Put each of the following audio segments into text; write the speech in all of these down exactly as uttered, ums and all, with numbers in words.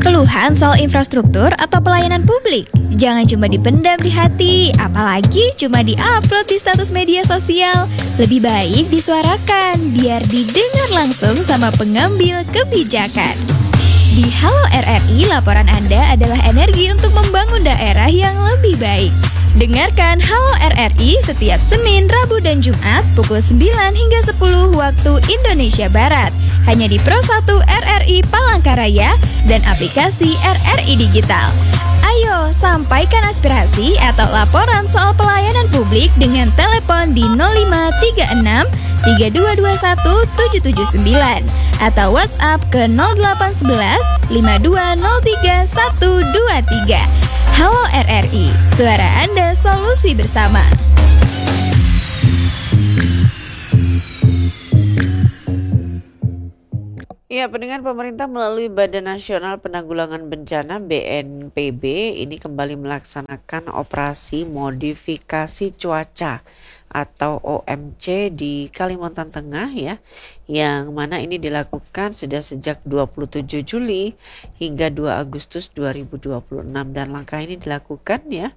Punya keluhan soal infrastruktur atau pelayanan publik? Jangan cuma dipendam di hati, apalagi cuma di-upload di status media sosial. Lebih baik disuarakan, biar didengar langsung sama pengambil kebijakan. Di Halo R R I, laporan Anda adalah energi untuk membangun daerah yang lebih baik. Dengarkan Halo R R I setiap Senin, Rabu, dan Jumat pukul sembilan hingga sepuluh waktu Indonesia Barat. Hanya di Pro satu R R I Palangkaraya dan aplikasi R R I Digital. Ayo, sampaikan aspirasi atau laporan soal pelayanan publik dengan telepon di nol lima tiga enam tiga dua dua satu tujuh tujuh sembilan atau WhatsApp ke nol delapan satu satu lima dua nol tiga satu dua tiga. Halo R R I, suara Anda, solusi bersama. Ya, pendengar, pemerintah melalui Badan Nasional Penanggulangan Bencana B N P B ini kembali melaksanakan operasi modifikasi cuaca atau O M C di Kalimantan Tengah ya, yang mana ini dilakukan sudah sejak dua puluh tujuh Juli hingga dua Agustus dua ribu dua puluh enam, dan langkah ini dilakukan ya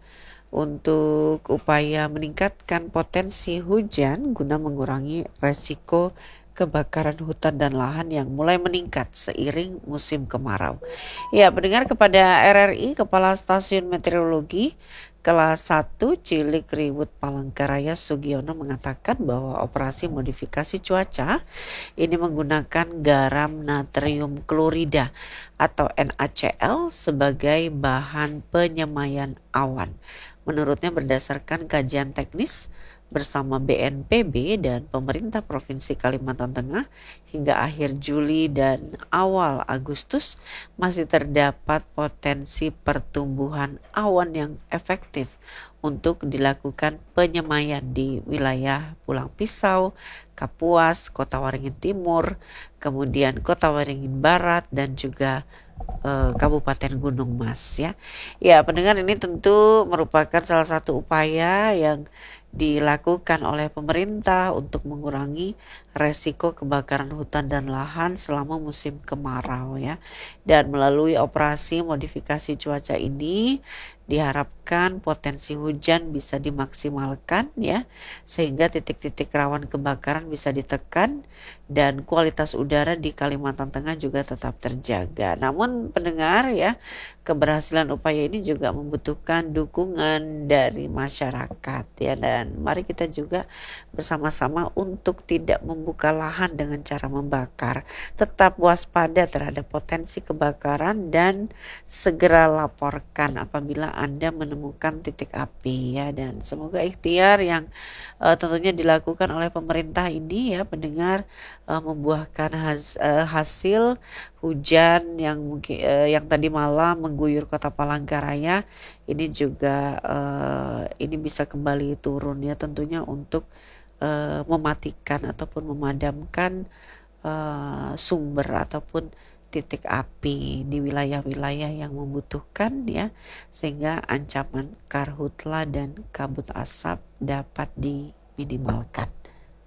untuk upaya meningkatkan potensi hujan guna mengurangi resiko kebakaran hutan dan lahan yang mulai meningkat seiring musim kemarau. Ya, pendengar, kepada R R I, Kepala Stasiun Meteorologi Kelas satu Cilik Riwut Palangkaraya Sugiono mengatakan bahwa operasi modifikasi cuaca ini menggunakan garam natrium klorida atau N A C L sebagai bahan penyemaian awan. Menurutnya, berdasarkan kajian teknis bersama B N P B dan pemerintah Provinsi Kalimantan Tengah, hingga akhir Juli dan awal Agustus masih terdapat potensi pertumbuhan awan yang efektif untuk dilakukan penyemaian di wilayah Pulang Pisau, Kapuas, Kota Waringin Timur, kemudian Kota Waringin Barat, dan juga eh, Kabupaten Gunung Mas ya. Ya, pendengar, ini tentu merupakan salah satu upaya yang dilakukan oleh pemerintah untuk mengurangi resiko kebakaran hutan dan lahan selama musim kemarau ya. Dan melalui operasi modifikasi cuaca ini diharapkan potensi hujan bisa dimaksimalkan ya, sehingga titik-titik rawan kebakaran bisa ditekan dan kualitas udara di Kalimantan Tengah juga tetap terjaga. Namun pendengar ya, keberhasilan upaya ini juga membutuhkan dukungan dari masyarakat ya, dan mari kita juga bersama-sama untuk tidak membuka lahan dengan cara membakar. Tetap waspada terhadap potensi kebakaran dan segera laporkan apabila Anda menemukan titik api ya, dan semoga ikhtiar yang uh, tentunya dilakukan oleh pemerintah ini ya pendengar uh, membuahkan has, uh, hasil hujan yang mungkin uh, yang tadi malam mengguyur Kota Palangkaraya ini juga uh, ini bisa kembali turun ya, tentunya untuk uh, mematikan ataupun memadamkan uh, sumber ataupun titik api di wilayah-wilayah yang membutuhkan ya, sehingga ancaman karhutla dan kabut asap dapat diminimalkan.